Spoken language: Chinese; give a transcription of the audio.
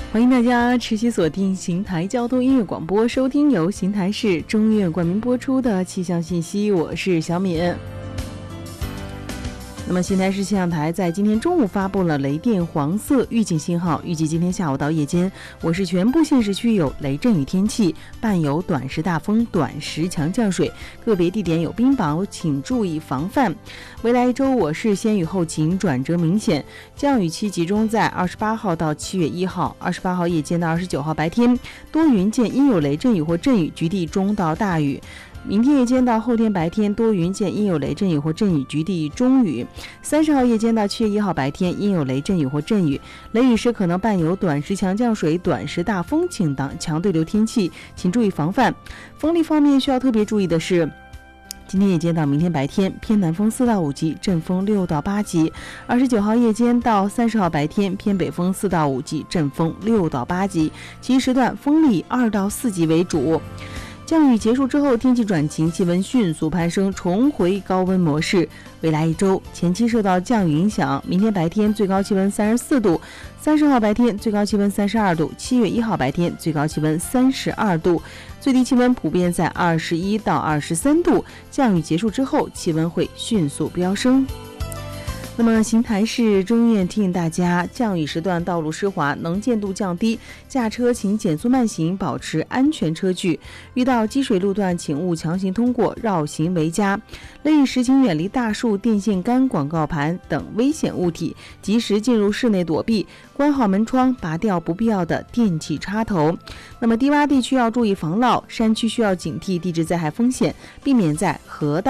欢迎大家持续锁定邢台交通音乐广播，收听由邢台市中医院冠名播出的气象信息，我是小敏。那么邢台市气象台在今天中午发布了雷电黄色预警信号，预计今天下午到夜间，我市全部县市区有雷阵雨天气，伴有短时大风、短时强降水，个别地点有冰雹，请注意防范。未来一周，我市先雨后晴，转折明显，降雨期集中在28号到7月1号，28号夜间到29号白天，多云见阴有雷阵雨或阵雨，局地中到大雨。明天夜间到后天白天多云见阴有雷阵雨或阵雨，局地中雨。30号夜间到7月1号白天阴有雷阵雨或阵雨，雷雨时可能伴有短时强降水、短时大风，请当强对流天气，请注意防范。风力方面需要特别注意的是，今天夜间到明天白天偏南风4到5级，阵风6到8级；29号夜间到30号白天偏北风4到5级，阵风6到8级，其余时段风力2到4级为主。降雨结束之后，天气转晴，气温迅速攀升，重回高温模式。未来一周，前期受到降雨影响，明天白天最高气温34度，30号白天最高气温32度，7月1号白天最高气温32度，最低气温普遍在21到23度。降雨结束之后，气温会迅速飙升。那么邢台市中医院提醒大家，降雨时段道路湿滑，能见度降低，驾车请减速慢行，保持安全车距。遇到积水路段，请勿强行通过，绕行为佳。雷雨时请远离大树、电线杆、广告牌等危险物体，及时进入室内躲避，关好门窗，拔掉不必要的电器插头。那么低洼地区要注意防涝，山区需要警惕地质灾害风险，避免在河道